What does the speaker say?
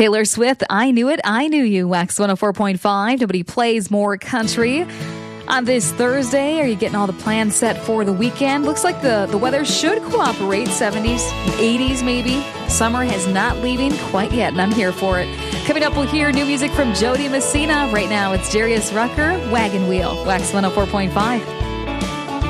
Taylor Swift, I Knew It, I Knew You, Wax 104.5. Nobody plays more country. On this Thursday, are you getting all the plans set for the weekend? Looks like the weather should cooperate, 70s, 80s maybe. Summer is not leaving quite yet, and I'm here for it. Coming up, we'll hear new music from Jody Messina. Right now, it's Darius Rucker, Wagon Wheel, Wax 104.5.